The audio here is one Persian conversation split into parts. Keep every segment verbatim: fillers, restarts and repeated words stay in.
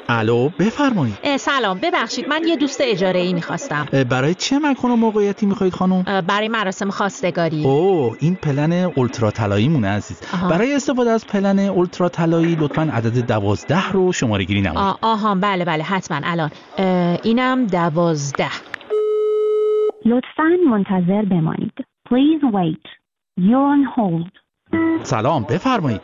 الو بفرمایید. سلام، ببخشید من یه دوست اجاره‌ای می‌خواستم. برای چه مکان و موقعیتی می‌خواید خانم؟ برای مراسم خواستگاری. اوه این پلن اولترا طلایی مونه عزیز. آها. برای استفاده از پلن اولترا طلایی لطفاً عدد دوازده رو شماره گیری نمایید. آه آها بله بله حتما الان اینم دوازده. لطفاً منتظر بمانید. Please wait. You're on hold. سلام بفرمایید.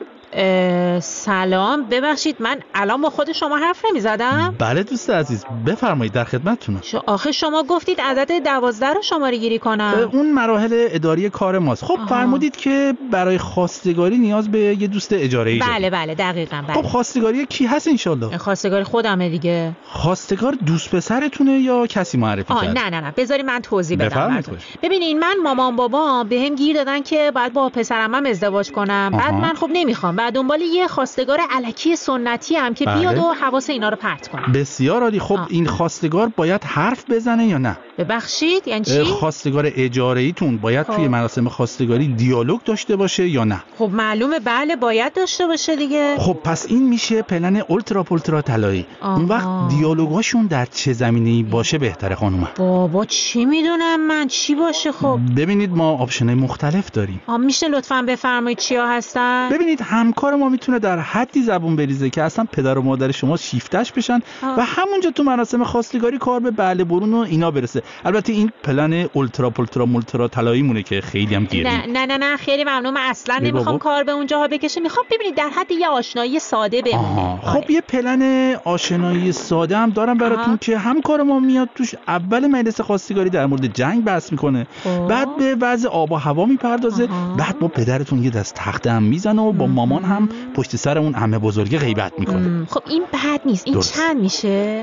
سلام، ببخشید من الان با خود شما حرف نمی زدم؟ بله دوست عزیز بفرمایید در خدمتتونم. آخه شما گفتید عدد دوازده رو شماره گیری کنم. اون مراحل اداری کار ماست. خب فرمودید که برای خواستگاری نیاز به یه دوست اجاره‌ای دارید. بله بله دقیقاً بله. خب خواستگاری کی هست انشالله؟ خواستگاری خودمه دیگه. خواستگار دوست پسرتونه یا کسی معرفی کرد؟ نه نه نه بذاری من توضیح بدم. ببینین من مامان بابا بهم گیر دادن که باید با پسرمم ازدواج کنم. آها. بعد من خب نمیخوام. بعد دنبال یه خواستگار الکی سنتی هم که بله. بیاد و حواس اینا رو پرت کنه. بسیار عالی. خب آه. این خواستگار باید حرف بزنه یا نه؟ ببخشید یعنی چی؟ خواستگار اجاره‌ایتون باید خب. توی مراسم خواستگاری دیالوگ داشته باشه یا نه؟ خب معلومه بله باید داشته باشه دیگه. خب پس این میشه پلن اولترا پولترا طلایی. اون وقت دیالوگاشون در چه زمینه‌ای باشه بهتره خانومم؟ بابا چی میدونم من چی باشه. خب ببینید ما آپشن‌های مختلف داریم. آ میشه لطفاً بفرمایید چیا هستن؟ ببینید همکار ما میتونه در حدی زبون بریزه که اصلا پدر و مادر شما شیفتش بشن آه. و همونجا تو مراسم خواستگاری کار به بله برون و اینا برسه. البته این پلن اولترا پولترا مولترا طلایی مونه که خیلی هم گیریم. نه نه نه نه خیلی ممنون، من اصلا نمیخوام کار به اونجاها بکشه. میخوام ببینید در حد یه آشنایی ساده بمونه. خب یه پلن آشنایی ساده هم دارم براتون که همکار ما میاد توش اول مجلس خواستگاری در مورد جنگ بحث میکنه، بعد به وضع آب و هوا میپردازه، بعد با پدرتون یه دست تخته هم میزنه و با مامان هم پشت سر اون عمه بزرگ غیبت میکنه. خب این بد نیست. این درست. چند میشه؟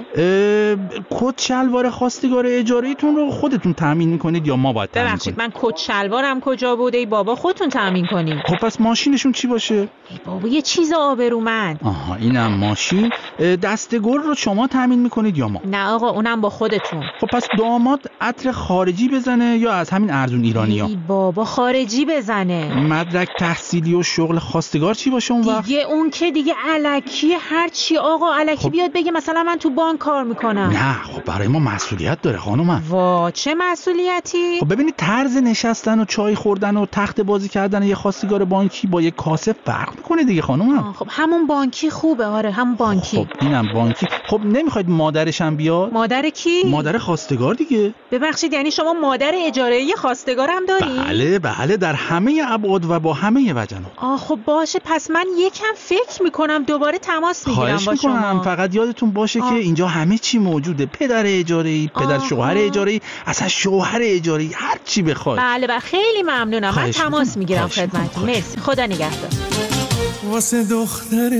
کت شلوار خواستگار اجاره‌ایتون رو خودتون تامین میکنید یا ما باید تامین کنیم؟ ببخشید من کت شلوارم کجا بوده ای بابا، خودتون تامین کنید. خب پس ماشینشون چی باشه؟ ای بابا یه چیز آبرومند. آها اینم ماشین. دستگل رو شما تامین میکنید یا ما؟ نه آقا اونم با خودتون. خب پس داماد عطر خارجی بزنه یا از همین ارزون ایرانی‌ها؟ ای بابا خارجی بزنه. مدرک تحصیلی و شغل خواستگار چی باشه اون وقت؟ دیگه اون که دیگه الکی هر چی آقا الکی خب. بیاد بگه مثلا من تو بانک کار میکنم. نه خب برای ما مسئولیت داره خانومم. وا چه مسئولیتی؟ خب ببینید طرز نشستن و چای خوردن و تخت بازی کردن یه خواستگار بانکی با یه کاسه فرق میکنه دیگه خانومم. خب همون بانکی خوبه. آره همون بانکی. خب اینم بانکی. خب نمیخواید مادرش هم بیاد؟ مادر کی؟ مادر خواستگار دیگه. ببخشید یعنی شما مادر اجاره‌ای خواستگارم داری؟ بله بله در همه ابعاد و با همه وجنات. آه خب باشه پس من یکم فکر میکنم دوباره تماس میگیرم با شما. میکنم. فقط یادتون باشه آه. که اینجا همه چی موجوده. پدر اجاره‌ای، پدر شوهر اجاره‌ای، اصلا شوهر اجاره‌ای، هر چی بخواد. بله بله خیلی ممنونم. من تماس میگیرم خدمتتون. مرسی. خدا نگهدار. واسه دختر